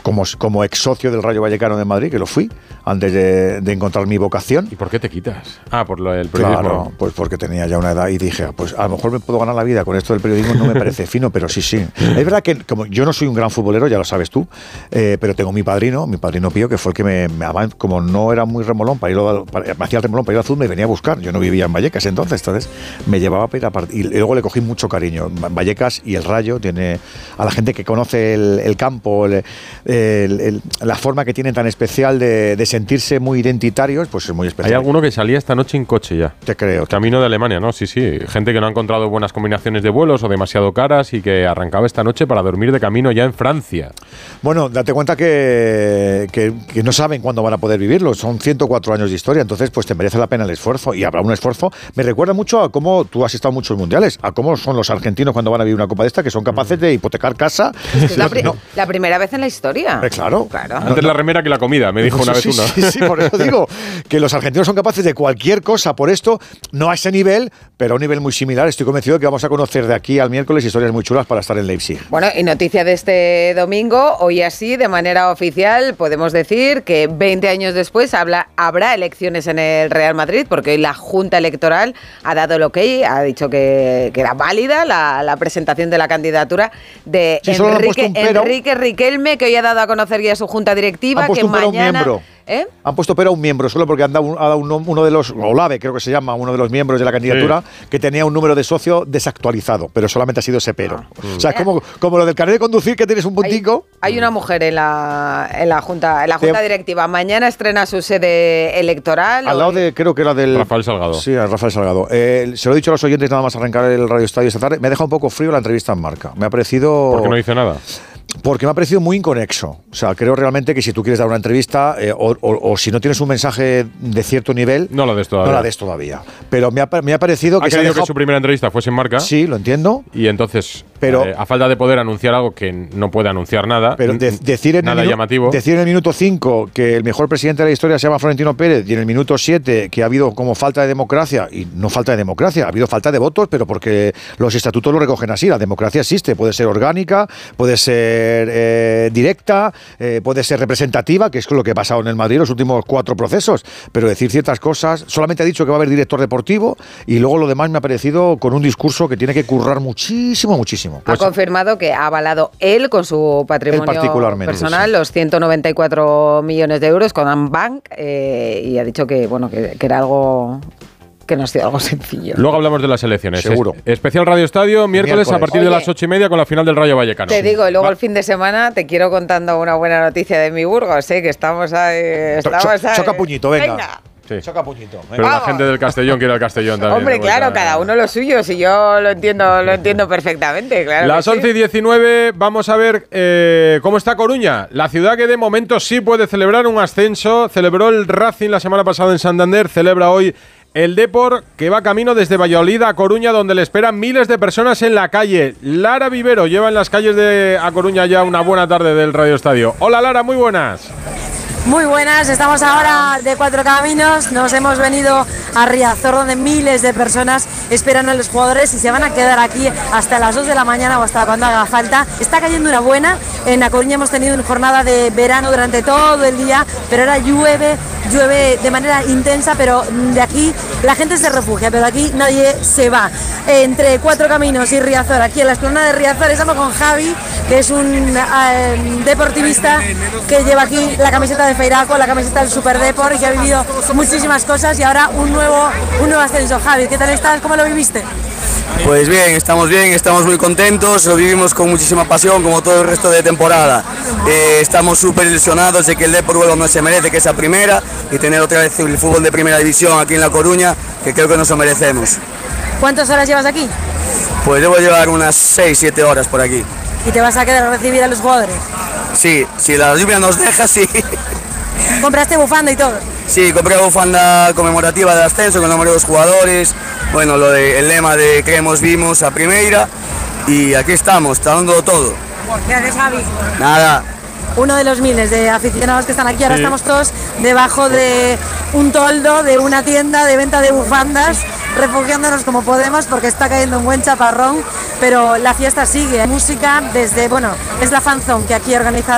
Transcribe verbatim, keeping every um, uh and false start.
como, como ex socio del Rayo Vallecano de Madrid, que lo fui, antes de, de encontrar mi vocación. ¿Y por qué te quitas? Ah, por lo del periodismo. Claro, pues porque tenía ya una edad y dije, pues a lo mejor me puedo ganar la vida con esto del periodismo, no me parece fino, pero sí, sí. Es verdad que como yo no soy un gran futbolero, ya lo sabes tú, eh, pero tengo mi padrino, mi padrino Pío, que fue el que me, me como no era muy remolón para ir, para, me hacía el remolón para ir al fútbol, me venía a buscar. Yo no vivía en Vallecas entonces, entonces me llevaba para ir a part- y luego le cogí mucho cariño. Vallecas y el Rayo tiene a la gente que conoce el, el campo, el, el, el, la forma que tienen tan especial de, de sentirse muy identitarios, pues es muy especial. Hay alguno que salía esta noche en coche ya. Te creo. Camino de Alemania, ¿no? Sí, sí. Gente que no ha encontrado buenas combinaciones de vuelos o demasiado caras y que arrancaba esta noche para dormir de camino ya en Francia. Bueno, date cuenta que, que, que no saben cuándo van a poder vivirlo. Son ciento cuatro años de historia, entonces pues te merece la pena el esfuerzo y habrá un esfuerzo. Me recuerda mucho a cómo tú has estado en muchos mundiales, a cómo son los argentinos cuando van a vivir una copa de esta, que son capaces de hipotecar casa. Es, que es la, pri- no. la primera vez en la historia. Eh, claro. claro. Antes no, no. la remera que la comida, me dijo pues una sí, vez uno. Sí, sí, por eso digo que los argentinos son capaces de cualquier cosa por esto, no a ese nivel, pero a un nivel muy similar. Estoy convencido de que vamos a conocer de aquí al miércoles historias muy chulas para estar en Leipzig. Bueno, y noticia de este domingo, hoy así, de manera oficial, podemos decir que veinte años después habla, habrá elecciones en el Real Madrid, porque hoy la Junta Electoral ha dado el ok, ha dicho que, que era válida la, la presentación de la candidatura de sí, Enrique, Enrique Riquelme, que hoy ha dado a conocer ya su Junta Directiva, han que un mañana... miembro. ¿Eh? Han puesto pero a un miembro, solo porque han dado, un, ha dado uno, uno de los, Olave creo que se llama, uno de los miembros de la candidatura, sí. que tenía un número de socio desactualizado, pero solamente ha sido ese pero. Ah. O sea, es como, como lo del carnet de conducir, que tienes un puntico. Hay, hay una mujer en la, en la Junta, en la junta de, Directiva. Mañana estrena su sede electoral. Al lado de, creo que era del... Rafael Salgado. Sí, Rafael Salgado. Eh, se lo he dicho a los oyentes nada más arrancar el Radio Estadio esta tarde. Me ha dejado un poco frío la entrevista en Marca. Me ha parecido... ¿Por qué no dice nada? Porque me ha parecido muy inconexo. O sea, creo realmente que si tú quieres dar una entrevista eh, o, o, o si no tienes un mensaje de cierto nivel, no la des todavía. No la des todavía. Pero me ha, me ha parecido que... ¿Ha se querido ha dejado... que su primera entrevista fuese en Marca? Sí, lo entiendo. Y entonces, pero, eh, a falta de poder anunciar algo que no puede anunciar nada, pero de, decir en nada el minu- llamativo. Decir en el minuto cinco que el mejor presidente de la historia se llama Florentino Pérez y en el minuto siete que ha habido como falta de democracia, y no falta de democracia, ha habido falta de votos, pero porque los estatutos lo recogen así. La democracia existe, puede ser orgánica, puede ser... Eh, directa, eh, puede ser representativa, que es lo que ha pasado en el Madrid los últimos cuatro procesos, pero decir ciertas cosas, solamente ha dicho que va a haber director deportivo y luego lo demás me ha parecido con un discurso que tiene que currar muchísimo, muchísimo. Pues, ha confirmado que ha avalado él con su patrimonio personal sí. los ciento noventa y cuatro millones de euros con Ambank eh, y ha dicho que, bueno, que, que era algo... que no ha sido algo sencillo. Luego hablamos de las elecciones. Seguro. Es, especial Radio Estadio, miércoles, miércoles. a partir Oye, de las ocho y media con la final del Rayo Vallecano. Te digo, y luego Va. el fin de semana te quiero contando una buena noticia de mi Burgos, ¿eh? que estamos ahí. Estamos Cho- ahí. Choca puñito, venga. venga. Sí. Choca puñito. Venga. Pero la gente del Castellón quiere el Castellón también. Hombre, claro, cada uno lo suyo, si yo lo entiendo, lo entiendo perfectamente, claro. Las once y diecinueve, vamos a ver eh, cómo está Coruña, la ciudad que de momento sí puede celebrar un ascenso. Celebró el Racing la semana pasada en Santander, celebra hoy el Depor, que va camino desde Valladolid a Coruña, donde le esperan miles de personas en la calle. Lara Vivero lleva en las calles de A Coruña ya una buena tarde del Radio Estadio. Hola Lara, muy buenas. Muy buenas, estamos ahora de Cuatro Caminos, nos hemos venido a Riazor, donde miles de personas esperan a los jugadores y se van a quedar aquí hasta las dos de la mañana o hasta cuando haga falta. Está cayendo una buena, en A Coruña hemos tenido una jornada de verano durante todo el día, pero ahora llueve, llueve de manera intensa, pero de aquí la gente se refugia, pero de aquí nadie se va. Entre Cuatro Caminos y Riazor, aquí en la explanada de Riazor, estamos con Javi, que es un eh, deportivista que lleva aquí la camiseta de Feiraco, la camiseta del Super Depor, y que ha vivido muchísimas cosas y ahora un nuevo, un nuevo ascenso. Javi, ¿qué tal estás? ¿Cómo lo viviste? Pues bien, estamos bien, estamos muy contentos, lo vivimos con muchísima pasión como todo el resto de temporada. Eh, estamos súper ilusionados de que el Depor vuelva donde se merece, que es a primera, y tener otra vez el fútbol de primera división aquí en La Coruña, que creo que nos lo merecemos. ¿Cuántas horas llevas aquí? Pues debo llevar unas seis siete horas por aquí. ¿Y te vas a quedar a recibir a los jugadores? Sí, si la lluvia nos deja, sí. ¿Compraste bufanda y todo? Sí, compré bufanda conmemorativa del ascenso con el nombre de los jugadores, bueno, lo de, el lema de creemos vimos a primera, y aquí estamos, está dando todo. Gracias, Javi. Nada. Uno de los miles de aficionados que están aquí, ahora sí. Estamos todos debajo de un toldo, de una tienda de venta de bufandas, refugiándonos como podemos porque está cayendo un buen chaparrón, pero la fiesta sigue. Música desde, bueno, es la fanzone que aquí ha organizado